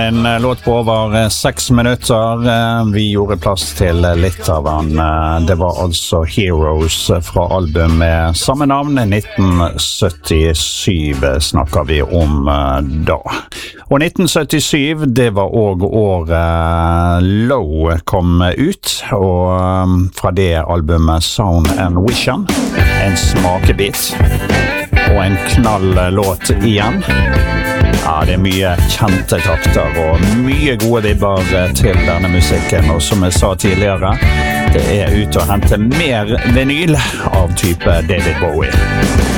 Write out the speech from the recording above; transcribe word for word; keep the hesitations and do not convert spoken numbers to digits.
En låt på over seks minutter. Vi gjorde plass til litt av den. Det var altså Heroes fra album med samme navn. nitten syttisju snakker vi om da. Og nitten syttisju, det var også året Low kom ut. Og fra det albumet Sound and Vision, en smakebit. Og en knall låt igjen. Ja, det er mye kjente takter og mye gode vibber til denne musikken. Og som jeg sa tidligere, det er ut å hente mer vinyl av type David Bowie.